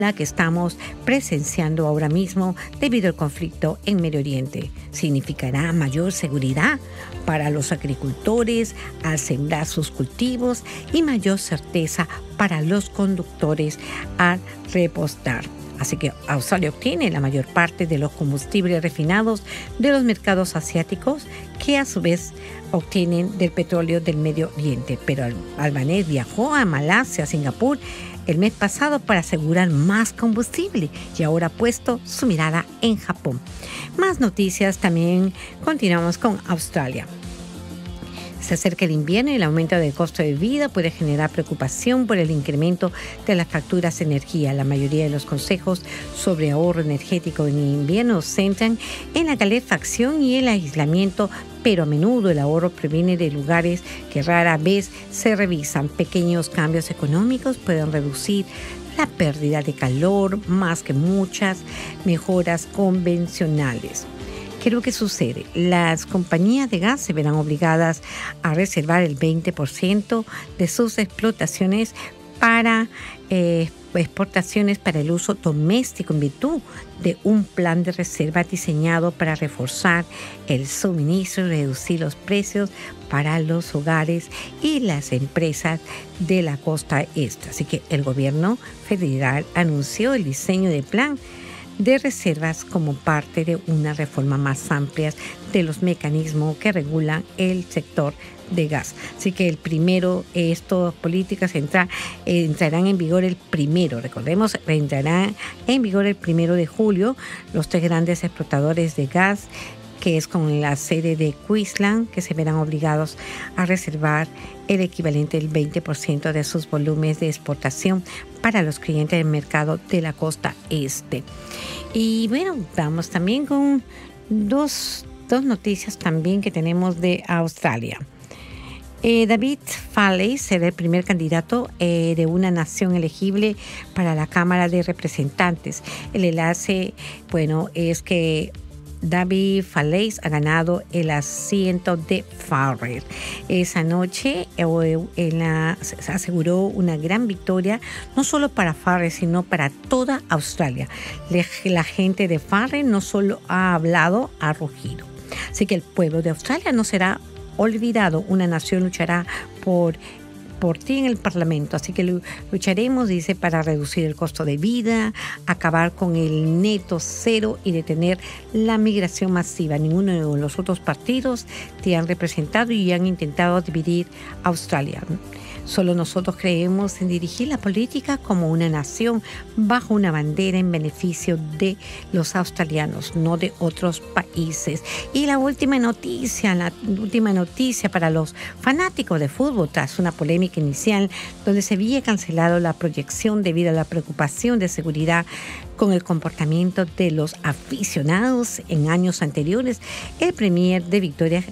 la que estamos presenciando ahora mismo debido al conflicto en Medio Oriente. Significará mayor seguridad para los agricultores al sembrar sus cultivos y mayor certeza para los conductores al repostar. Así que Australia obtiene la mayor parte de los combustibles refinados de los mercados asiáticos, que a su vez obtienen del petróleo del Medio Oriente. Pero Albanese viajó a Malasia, Singapur, el mes pasado para asegurar más combustible y ahora ha puesto su mirada en Japón. Más noticias, también continuamos con Australia. Se acerca el invierno y el aumento del costo de vida puede generar preocupación por el incremento de las facturas de energía. La mayoría de los consejos sobre ahorro energético en invierno se centran en la calefacción y el aislamiento, pero a menudo el ahorro proviene de lugares que rara vez se revisan. Pequeños cambios económicos pueden reducir la pérdida de calor más que muchas mejoras convencionales. ¿Qué es lo que sucede? Las compañías de gas se verán obligadas a reservar el 20% de sus explotaciones para exportaciones para el uso doméstico en virtud de un plan de reserva diseñado para reforzar el suministro y reducir los precios para los hogares y las empresas de la costa este. Así que el gobierno federal anunció el diseño del plan de reservas como parte de una reforma más amplia de los mecanismos que regulan el sector de gas. Así que estas políticas entrarán en vigor el primero, recordemos, entrarán en vigor el 1 de julio. Los tres grandes explotadores de gas, que es con la sede de Queensland, que se verán obligados a reservar el equivalente del 20% de sus volúmenes de exportación para los clientes del mercado de la costa este. Y bueno, vamos también con dos noticias también que tenemos de Australia. David Farley será el primer candidato de una nación elegible para la Cámara de Representantes. El enlace, es que David Farley ha ganado el asiento de Farrell. Esa noche se aseguró una gran victoria, no solo para Farrell, sino para toda Australia. La gente de Farrell no solo ha hablado, ha rugido. Así que el pueblo de Australia no será olvidado. Una nación luchará por ti en el Parlamento. Así que lucharemos, dice, para reducir el costo de vida, acabar con el neto cero y detener la migración masiva. Ninguno de los otros partidos te han representado y han intentado dividir Australia. Solo nosotros creemos en dirigir la política como una nación bajo una bandera en beneficio de los australianos, no de otros países. Y la última noticia para los fanáticos de fútbol, tras una polémica inicial donde se había cancelado la proyección debido a la preocupación de seguridad con el comportamiento de los aficionados en años anteriores. El premier de Victoria,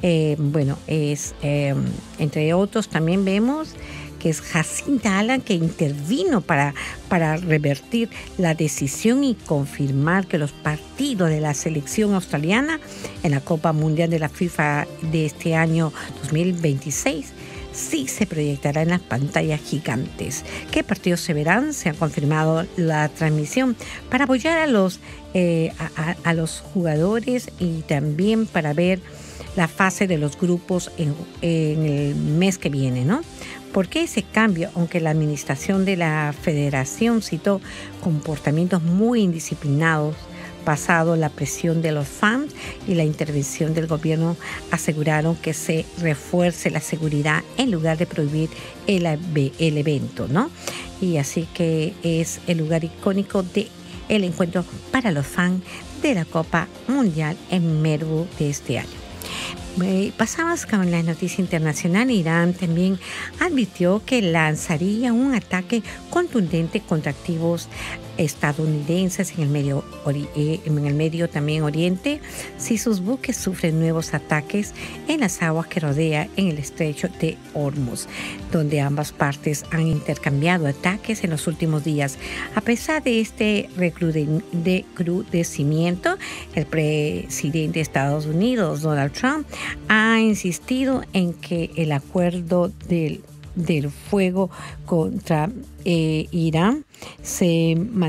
entre otros, también vemos que es Jacinta Ardern, que intervino para revertir la decisión y confirmar que los partidos de la selección australiana en la Copa Mundial de la FIFA de este año 2026 sí se proyectará en las pantallas gigantes. ¿Qué partidos se verán? Se ha confirmado la transmisión para apoyar a los jugadores y también para ver la fase de los grupos en el mes que viene, ¿no? ¿Por qué ese cambio? Aunque la administración de la federación citó comportamientos muy indisciplinados, pasado la presión de los fans y la intervención del gobierno, aseguraron que se refuerce la seguridad en lugar de prohibir el evento, ¿no? Y así que es el lugar icónico del encuentro para los fans de la Copa Mundial en Melbourne de este año. Pasamos con la noticia internacional. Irán también advirtió que lanzaría un ataque contundente contra activos estadounidenses en el Medio también Oriente si sus buques sufren nuevos ataques en las aguas que rodean en el estrecho de Hormuz, donde ambas partes han intercambiado ataques en los últimos días. A pesar de este recrudecimiento, el presidente de Estados Unidos, Donald Trump, ha insistido en que el acuerdo del del fuego contra Irán se